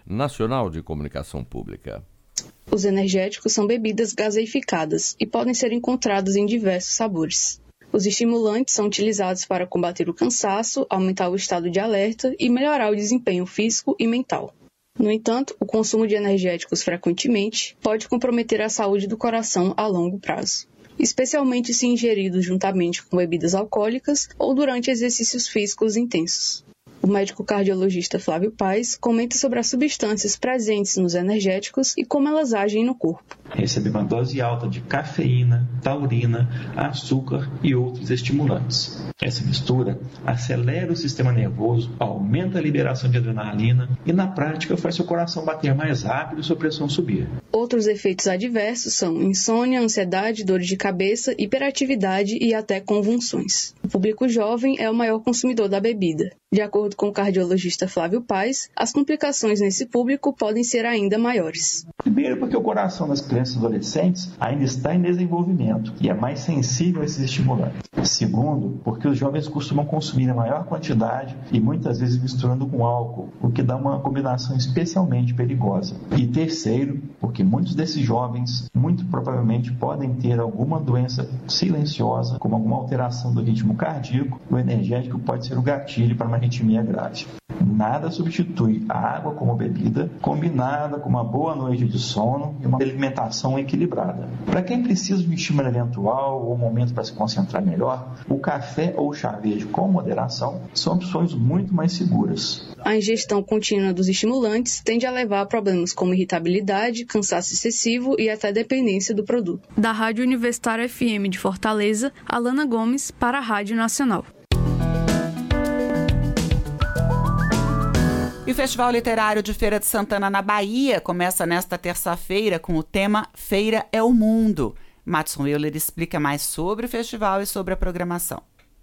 Nacional de Comunicação Pública. Os energéticos são bebidas gaseificadas e podem ser encontrados em diversos sabores. Os estimulantes são utilizados para combater o cansaço, aumentar o estado de alerta e melhorar o desempenho físico e mental. No entanto, o consumo de energéticos frequentemente pode comprometer a saúde do coração a longo prazo, especialmente se ingeridos juntamente com bebidas alcoólicas ou durante exercícios físicos intensos. O médico cardiologista Flávio Paes comenta sobre as substâncias presentes nos energéticos e como elas agem no corpo. Receber uma dose alta de cafeína, taurina, açúcar e outros estimulantes. Essa mistura acelera o sistema nervoso, aumenta a liberação de adrenalina e, na prática, faz seu coração bater mais rápido e sua pressão subir. Outros efeitos adversos são insônia, ansiedade, dores de cabeça, hiperatividade e até convulsões. O público jovem é o maior consumidor da bebida. De acordo com o cardiologista Flávio Paes, as complicações nesse público podem ser ainda maiores. Primeiro, porque o coração das crianças e adolescentes ainda está em desenvolvimento e é mais sensível a esses estimulantes. Segundo, porque os jovens costumam consumir a maior quantidade e muitas vezes misturando com álcool, o que dá uma combinação especialmente perigosa. E terceiro, porque muitos desses jovens muito provavelmente podem ter alguma doença silenciosa, como alguma alteração do ritmo cardíaco, o energético pode ser o gatilho para uma arritmia grave. Nada substitui a água como bebida, combinada com uma boa noite de sono e uma alimentação equilibrada. Para quem precisa de um estímulo eventual ou um momento para se concentrar melhor, o café ou o chá verde com moderação são opções muito mais seguras. A ingestão contínua dos estimulantes tende a levar a problemas como irritabilidade, cansaço excessivo e até dependência do produto. Da Rádio Universitária FM de Fortaleza, Alana Gomes para a Rádio Nacional. E o Festival Literário de Feira de Santana, na Bahia, começa nesta terça-feira com o tema Feira é o Mundo. Madison Euler explica mais sobre o festival e sobre a programação.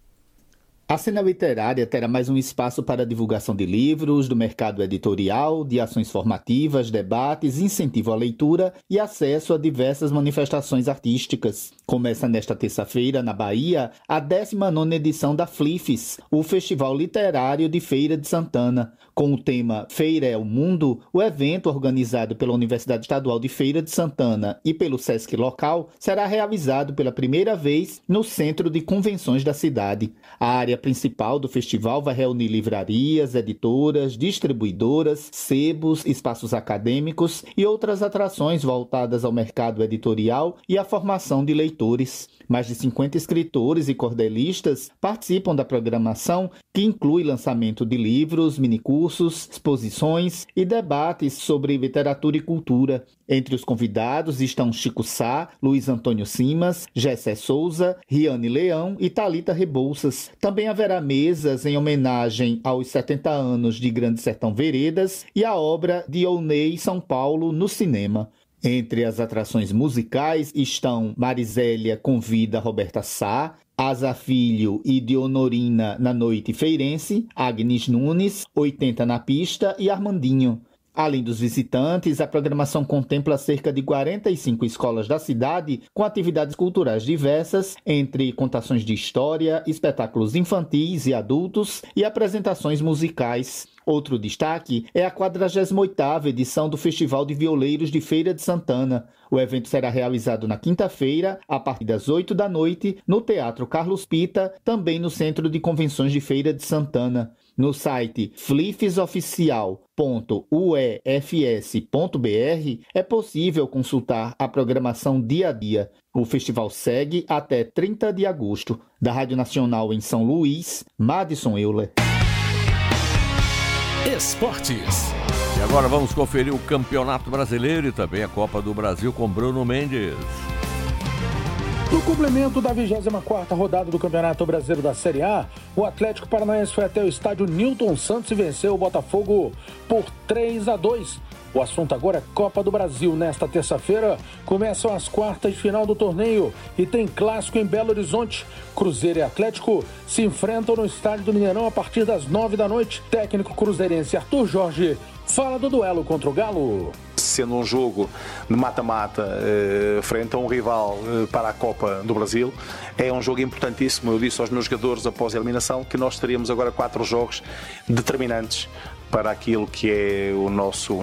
A cena literária terá mais um espaço para a divulgação de livros, do mercado editorial, de ações formativas, debates, incentivo à leitura e acesso a diversas manifestações artísticas. Começa nesta terça-feira, na Bahia, a 19ª edição da FLIFES, o Festival Literário de Feira de Santana. Com o tema Feira é o Mundo, o evento, organizado pela Universidade Estadual de Feira de Santana e pelo SESC local, será realizado pela primeira vez no Centro de Convenções da cidade. A área principal do festival vai reunir livrarias, editoras, distribuidoras, sebos, espaços acadêmicos e outras atrações voltadas ao mercado editorial e à formação de leitores. Mais de 50 escritores e cordelistas participam da programação, que inclui lançamento de livros, minicursos, exposições e debates sobre literatura e cultura. Entre os convidados estão Chico Sá, Luiz Antônio Simas, Gessé Souza, Riane Leão e Thalita Rebouças. Também haverá mesas em homenagem aos 70 anos de Grande Sertão Veredas e a obra de Ounei São Paulo no cinema. Entre as atrações musicais estão Marisélia convida Roberta Sá, Asa Filho e Dionorina na Noite Feirense, Agnes Nunes, 80 na Pista e Armandinho. Além dos visitantes, a programação contempla cerca de 45 escolas da cidade com atividades culturais diversas, entre contações de história, espetáculos infantis e adultos e apresentações musicais. Outro destaque é a 48ª edição do Festival de Violeiros de Feira de Santana. O evento será realizado na quinta-feira, a partir das 8 da noite, no Teatro Carlos Pita, também no Centro de Convenções de Feira de Santana. No site flifesoficial.uefs.br é possível consultar a programação dia a dia. O festival segue até 30 de agosto. Da Rádio Nacional em São Luís, Madison Euler. Esportes. E agora vamos conferir o Campeonato Brasileiro e também a Copa do Brasil com Bruno Mendes. No complemento da 24ª rodada do Campeonato Brasileiro da Série A, o Atlético Paranaense foi até o estádio Newton Santos e venceu o Botafogo por 3-2. O assunto agora é Copa do Brasil. Nesta terça-feira começam as quartas de final do torneio e tem clássico em Belo Horizonte. Cruzeiro e Atlético se enfrentam no estádio do Mineirão a partir das 9 da noite. Técnico cruzeirense Arthur Jorge fala do duelo contra o Galo. Sendo um jogo de mata-mata frente a um rival para a Copa do Brasil, é um jogo importantíssimo. Eu disse aos meus jogadores após a eliminação que nós teríamos agora 4 jogos determinantes para aquilo que é o nosso